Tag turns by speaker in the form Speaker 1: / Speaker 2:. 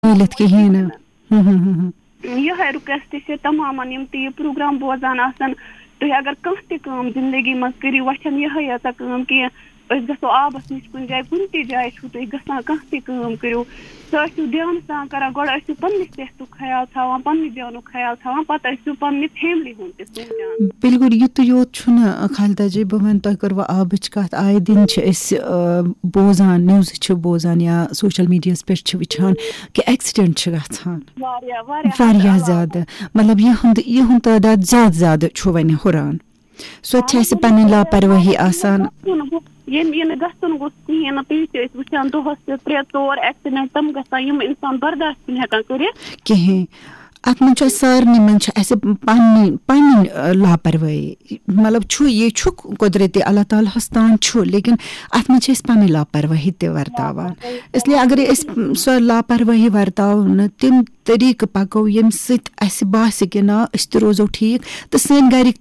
Speaker 1: میٖلِتھ کِہیٖنۍ نہٕ
Speaker 2: یِہے رِکویسٹ چھِ تمامن یِم تہِ یہِ پروگرام بوزان آسان تُہۍ اگر کانٛہہ تہِ کٲم زندگی منٛز کٔرِو وۄتھن یِہے یٲژ کٲم کہِ أسۍ گژھو آبس نِش کُنہِ جایہِ کُنہِ تہِ جایہِ چھُو تُہۍ گژھان کانٛہہ تہِ کٲم کٔرِو سُہ ٲسِو دھیان سان کران گۄڈٕ ٲسِو پننِس صحتُک خیال تھاوان پننہِ جانُک خیال تھاوان پتہٕ ٲسِو پننہِ فیملی ہُنٛد تہِ سونٛچان.
Speaker 1: بِلکُل یُتُے یوت چھُنہٕ خالدا جی بہٕ وَنہٕ تۄہہِ کٔروٕ آبٕچ کَتھ آیہِ دِن چھِ أسۍ بوزان نِوزٕ چھِ بوزان یا سوشَل میٖڈیاہَس پٮ۪ٹھ چھِ وٕچھان کہِ ایٚکسِڈٮ۪نٛٹ چھِ گژھان واریاہ زیادٕ مطلب یِہُنٛد تعداد زیادٕ چھُ وۄنۍ ہُران سۄ تہِ چھِ اَسہِ پَنٕنۍ لاپَروٲہی آسان.
Speaker 2: یہِ نہٕ گژھُن گوٚژھ کِہیٖنۍ نہٕ تُہۍ چھِ أسۍ وٕچھان دۄہَس تہِ 3-4 ایٚکسِڈٮ۪نٛٹ تِم گژھان یِم اِنسان برداشت چھُنہٕ ہٮ۪کان کٔرِتھ
Speaker 1: کِہیٖنۍ. اَتھ منٛز چھُ اَسہِ سارنٕے منٛز چھِ اَسہِ پَنٕنۍ لاپَروٲہی مطلب یہِ چھُ قۄدرٔتی اللہ تعالیٰ ہَس تام چھُ لیکِن اَتھ منٛز چھِ أسۍ پَنٕنۍ لاپَروٲہی تہِ وَرتاوان اِسلیے اگرے أسۍ سۄ لاپَروٲہی وَرتاوو نہٕ تِم طٔریٖقہٕ پَکو ییٚمہِ سۭتۍ اَسہِ باسہِ کہِ نا أسۍ تہِ روزو ٹھیٖک تہٕ سٲنۍ گَرِکۍ